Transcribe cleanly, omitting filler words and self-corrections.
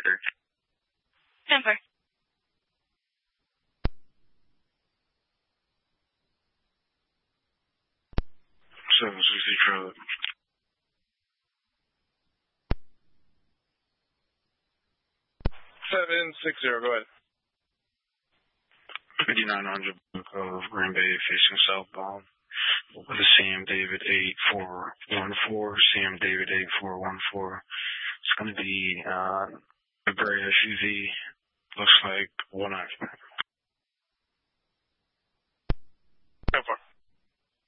operator. Denver. 760 Charlotte. 760, go ahead. 5900 of Green Bay facing southbound with a CM David 8414, CM David 8414. It's going to be a gray SUV, looks like one occupant.